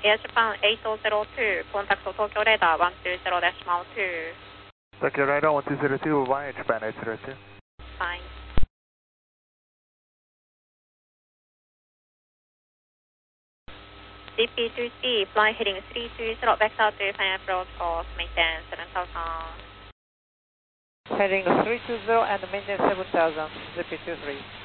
Air Japan 8002, contact Tokyo radar 120.2. Tokyo radar 1202, 1 Japan 802. Fine. CP2C, fly heading 320, vector to final approach course, maintain 7000. Heading 320 and maintain 7000, CP23.